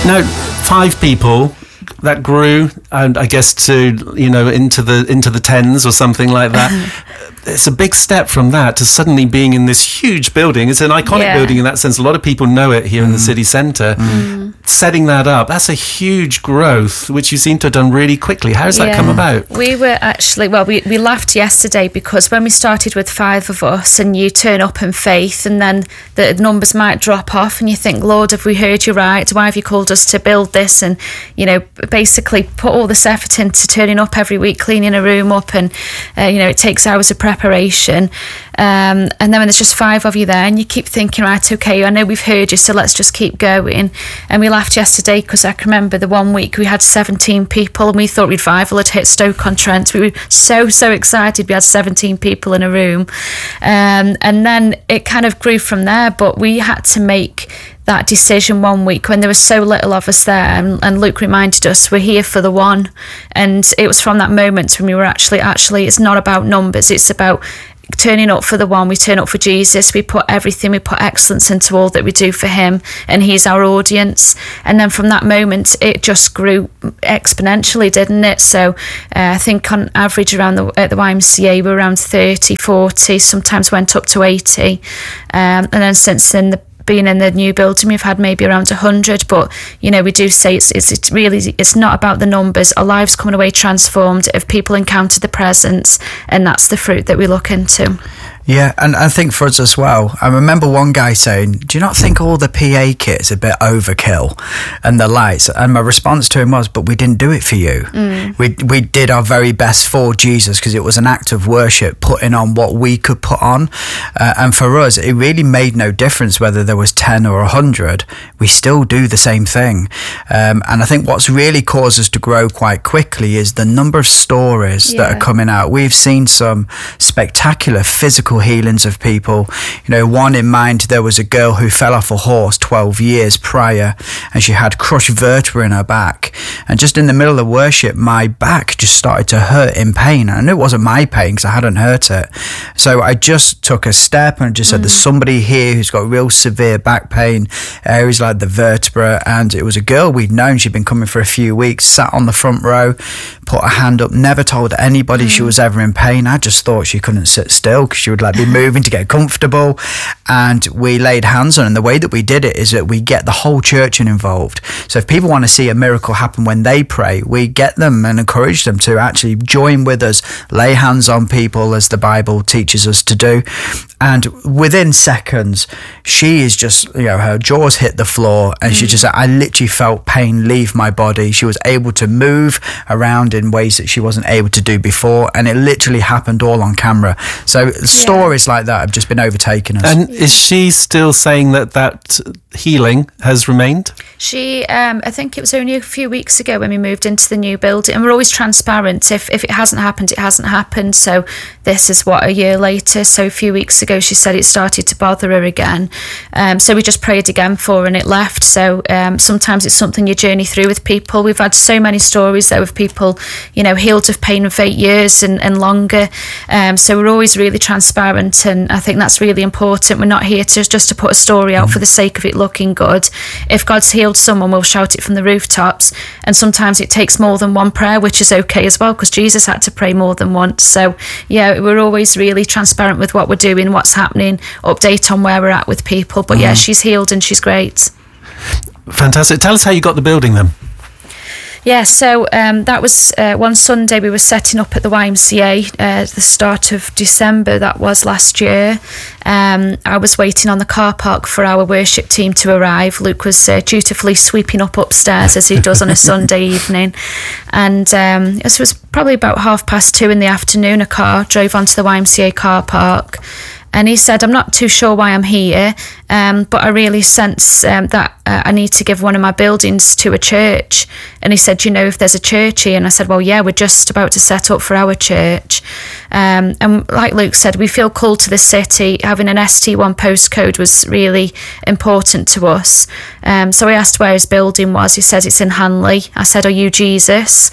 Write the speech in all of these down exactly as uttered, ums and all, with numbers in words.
Now, five people, that grew, and I guess to, you know, into the into the tens or something like that. It's a big step from that to suddenly being in this huge building. It's an iconic yeah. building in that sense. A lot of people know it here mm. in the city centre. Mm. Setting that up, that's a huge growth, which you seem to have done really quickly. How does yeah. that come about? We were actually, well, we, we laughed yesterday because when we started with five of us and you turn up in faith and then the numbers might drop off and you think, Lord, have we heard you right? Why have you called us to build this? And, you know, basically put all this effort into turning up every week, cleaning a room up, and, uh, you know, it takes hours of preparation. Um, and then when there's just five of you there and you keep thinking, right, okay, I know we've heard you, so let's just keep going. And we laughed yesterday because I can remember the one week we had seventeen people and we thought Revival had hit Stoke-on-Trent. We were so, so excited we had seventeen people in a room. Um, and then it kind of grew from there, but we had to make that decision one week when there was so little of us there, and, and Luke reminded us we're here for the one. And it was from that moment when we were actually actually it's not about numbers, it's about turning up for the one. We turn up for Jesus, we put everything, we put excellence into all that we do for him, and he's our audience. And then from that moment it just grew exponentially, didn't it? So uh, I think on average around the, at the Y M C A we're around thirty, forty, sometimes went up to eighty, um, and then since then the being in the new building we've had maybe around one hundred. But you know, we do say it's, it's it's really it's not about the numbers. Our lives coming away transformed if people encounter the presence, and that's the fruit that we look into. Yeah, and I think for us as well, I remember one guy saying, do you not think all the P A kit's a bit overkill and the lights? And my response to him was, but we didn't do it for you. Mm. We we did our very best for Jesus because it was an act of worship, putting on what we could put on. Uh, and for us, it really made no difference whether there was ten or one hundred. We still do the same thing. Um, and I think what's really caused us to grow quite quickly is the number of stories yeah. that are coming out. We've seen some spectacular physical healings of people. You know, one in mind, there was a girl who fell off a horse twelve years prior and she had crushed vertebra in her back, and just in the middle of worship my back just started to hurt in pain. I knew it wasn't my pain because I hadn't hurt it, so I just took a step and just said mm. there's somebody here who's got real severe back pain, areas like the vertebra. And it was a girl we'd known, she'd been coming for a few weeks, sat on the front row, put her hand up, never told anybody mm. she was ever in pain. I just thought she couldn't sit still because she would like be moving to get comfortable, and we laid hands on her. And the way that we did it is that we get the whole church involved. So if people want to see a miracle happen when they pray, we get them and encourage them to actually join with us, lay hands on people as the Bible teaches us to do. And within seconds, she is just, you know, her jaws hit the floor and mm. she just, I literally felt pain leave my body. She was able to move around in ways that she wasn't able to do before. And it literally happened all on camera. So yeah. stories like that have just been overtaking us. And is she still saying that that healing has remained? She, um, I think it was only a few weeks ago when we moved into the new building, and we're always transparent. If if it hasn't happened, it hasn't happened. So this is what, a year later. So a few weeks ago, she said it started to bother her again. Um, so we just prayed again for her and it left. So um, sometimes it's something you journey through with people. We've had so many stories though of people, you know, healed of pain of eight years and, and longer. Um, so we're always really transparent, and I think that's really important. We're not here to just to put a story out for the sake of it looking good. If God's healed someone, we'll shout it from the rooftops. And sometimes it takes more than one prayer, which is okay as well, because Jesus had to pray more than once. So yeah, we're always really transparent with what we're doing, what's happening, update on where we're at with people. But mm. yeah, she's healed and she's great. Fantastic. Tell us how you got the building then. Yeah, so um, that was uh, one Sunday we were setting up at the Y M C A uh, at the start of December, that was last year. Um, I was waiting on the car park for our worship team to arrive. Luke was uh, dutifully sweeping up upstairs as he does on a Sunday evening. And um, it was probably about half past two in the afternoon, a car drove onto the Y M C A car park. And he said, I'm not too sure why I'm here, um, but I really sense um, that uh, I need to give one of my buildings to a church. And he said, you know, if there's a church here? And I said, well, yeah, we're just about to set up for our church. Um, and like Luke said, we feel called to the city. Having an S T one postcode was really important to us. Um, so I asked where his building was. He says it's in Hanley. I said, are you Jesus?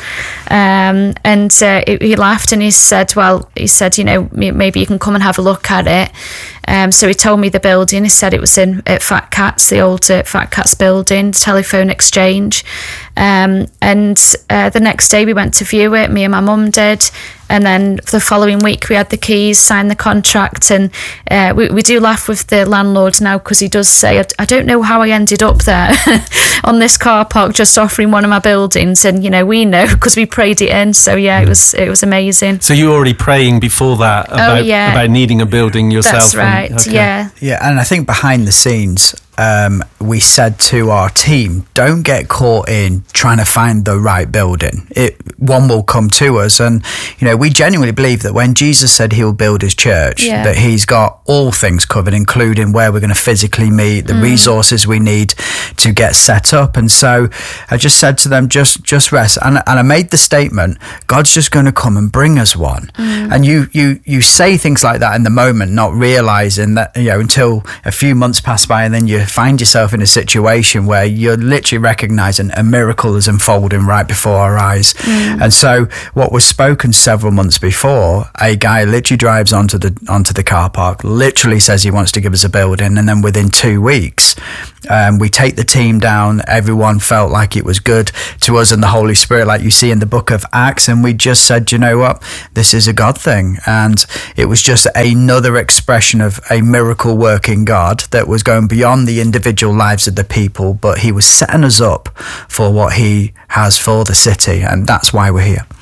Um, and uh, he laughed and he said, well, he said, you know, maybe you can come and have a look at it. Um, so he told me the building. He said it was in at Fat Cats, the old uh, Fat Cats building, the telephone exchange. Um, and uh, the next day we went to view it, me and my mum did. And then the following week we had the keys, signed the contract, and uh, we, we do laugh with the landlord now because he does say, I, I don't know how I ended up there on this car park just offering one of my buildings, and you know we know because we prayed it in. So yeah, it was it was amazing. So you were already praying before that about, oh, yeah. about needing a building yourself? That's right, and, okay. yeah. Yeah, and I think behind the scenes, um, we said to our team, don't get caught in trying to find the right building. It one will come to us. And, you know, we genuinely believe that when Jesus said he'll build his church, yeah. that he's got all things covered, including where we're going to physically meet, the mm. resources we need to get set up. And so I just said to them, just just rest. And, and I made the statement, God's just going to come and bring us one. Mm. And you, you, you say things like that in the moment, not realising that, you know, until a few months pass by and then you find yourself in a situation where you're literally recognising a miracle is unfolding right before our eyes. Mm. And so what was spoken several months before, a guy literally drives onto the onto the car park, literally says he wants to give us a building, and then within two weeks um, we take the team down. Everyone felt like it was good to us and the Holy Spirit, like you see in the book of Acts, and we just said, you know what, this is a God thing. And it was just another expression of a miracle working God that was going beyond the individual lives of the people, but he was setting us up for what he has for the city, and that's why we're here.